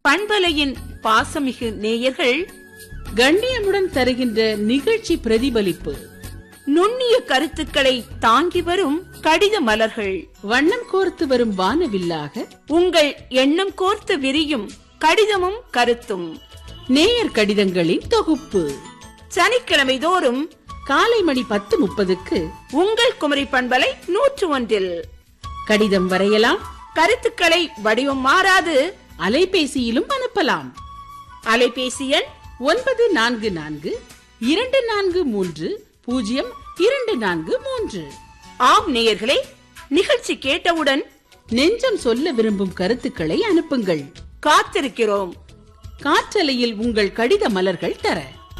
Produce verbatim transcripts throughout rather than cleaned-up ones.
பண்பலையின் பாசமிகு நேயர்கள் கண்ணியமுடன் தருகின்ற நிகழ்ச்சி பிரதிபலிப்பு, நுண்ணிய கருத்துக்களை தாங்கி வரும் கடித மலர்கள், வண்ணம் கோர்த்து வரும் வானவில்லாக உங்கள் எண்ணம் கோர்த்து விரியும் கடிதமும் கருத்தும், நேயர் கடிதங்களின் தொகுப்பு. சனிக்கிழமை தோறும் காலை மணி பத்து முப்பதுக்கு உங்கள் குமரி பண்பலை நூற்று ஒன்றில் கடிதம் வரையலாம். கருத்துக்களை வடிவம் மாறாது அலைபேசியிலும் அனுப்பலாம். அலைபேசி எண் ஒன்பது நான்கு நான்கு இரண்டு நான்கு மூன்று பூஜ்ஜியம் இரண்டு நான்கு மூன்று. ஆம் நேயர்களே, நிகழ்ச்சி கேட்டவுடன் நெஞ்சம் சொல்ல விரும்பும் கருத்துக்களை அனுப்புங்கள். காத்திருக்கிறோம். காற்றலையில் உங்கள் கடித மலர்கள் தர.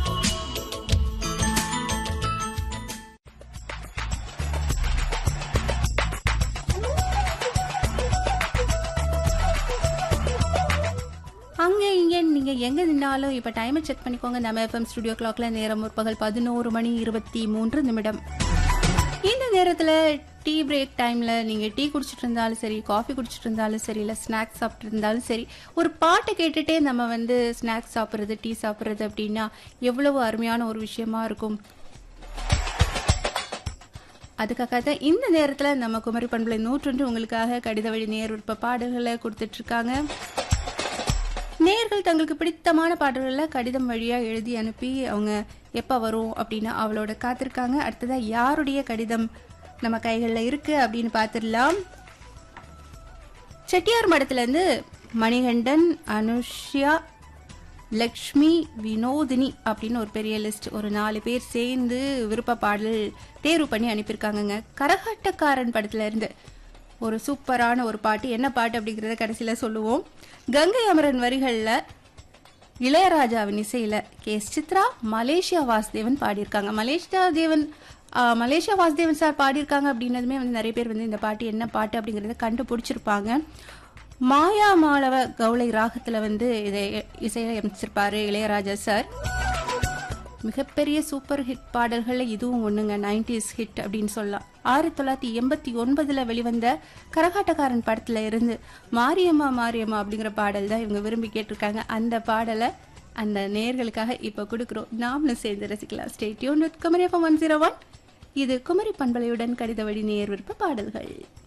அங்கே இங்கே நீங்கள் எங்கே நின்னாலும் இப்போ டைமை செக் பண்ணிக்கோங்க. நம்ம எஃப்எம் ஸ்டுடியோ கிளாக்ல நேரம் முற்பகல் பதினோரு மணி இருபத்தி மூன்று நிமிடம். இந்த நேரத்தில் டீ பிரேக் டைமில் நீங்கள் டீ குடிச்சிட்டு இருந்தாலும் சரி, காஃபி குடிச்சிட்டு இருந்தாலும் சரி, இல்லை ஸ்நாக்ஸ் சாப்பிட்டு இருந்தாலும் சரி, ஒரு பாட்டை கேட்டுகிட்டே நம்ம வந்து ஸ்நாக்ஸ் சாப்பிட்றது, டீ சாப்பிட்றது அப்படின்னா எவ்வளவு அருமையான ஒரு விஷயமா இருக்கும். அதுக்காக தான் இந்த நேரத்தில் நம்ம குமரி பண்பலை நூற்றொன்று உங்களுக்காக கடித வழி நேர் விருப்ப பாடல்களை கொடுத்துட்ருக்காங்க. நேயர்கள் தங்களுக்கு பிடித்தமான பாடல்களை கடிதம் வழியாக எழுதி அனுப்பி அவங்க எப்போ வரும் அப்படின்னு அவளோட காத்திருக்காங்க. அடுத்ததாக யாருடைய கடிதம் நம்ம கைகளில் இருக்குது அப்படின்னு பார்த்துடலாம். செட்டியார் மடத்துலேருந்து மணிகண்டன், அனுஷ்யா, லக்ஷ்மி, வினோதினி அப்படின்னு ஒரு பெரிய லிஸ்ட், ஒரு நாலு பேர் சேர்ந்து விருப்ப பாடல் தேர்வு பண்ணி அனுப்பியிருக்காங்கங்க. கரகாட்டக்காரன் படத்துல இருந்து ஒரு சூப்பரான ஒரு பாட்டு. என்ன பாட்டு அப்படிங்கிறத கடைசியில் சொல்லுவோம். கங்கை அமரன் வரிகளில் இளையராஜாவின் இசையில் K S Chitra, Malaysia Vasudevan பாடியிருக்காங்க. மலேசியா தேவன் மலேசியா வாசுதேவன் சார் பாடியிருக்காங்க அப்படின்னதுமே வந்து நிறைய பேர் வந்து இந்த பாட்டு என்ன பாட்டு அப்படிங்கிறத கண்டுபிடிச்சிருப்பாங்க. மாயா மாளவ கௌளை ராகத்தில் வந்து இதை இசையை அமைச்சிருப்பாரு இளையராஜா சார். மிகப்பெரிய சூப்பர் ஹிட் பாடல்களில் இதுவும் ஒன்றுங்க. நைன்டிஸ் ஹிட் அப்படின்னு சொல்லலாம். ஆயிரத்தி தொள்ளாயிரத்தி எண்பத்தி ஒன்பதில் வெளிவந்த கரகாட்டக்காரன் படத்தில் இருந்து மாரியம்மா மாரியம்மா அப்படிங்கிற பாடல் தான் இவங்க விரும்பி கேட்டிருக்காங்க. அந்த பாடலை அந்த நேயர்களுக்காக இப்போ கொடுக்குறோம். நாமளும் சேர்ந்து ரசிக்கலாம். Stay tune with Kumari FM one zero one. இது குமரி பண்பலையுடன் கடித வழி நேயர் விருப்ப பாடல்கள்.